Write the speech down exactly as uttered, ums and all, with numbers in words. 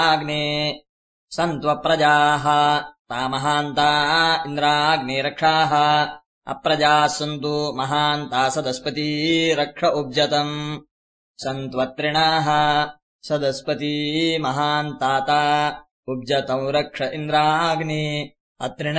इन्द्राग्ने सन्त्वप्रजाः तामहान्ता इन्द्राग्नेरक्षाः अप्रजाः सन्तु महान्ता सदस्पती रक्ष उब्जतम् सन्त्वत्रिणाः सदस्पती महान्ताता उब्जतौ रक्ष इन्द्राग्ने अत्रिण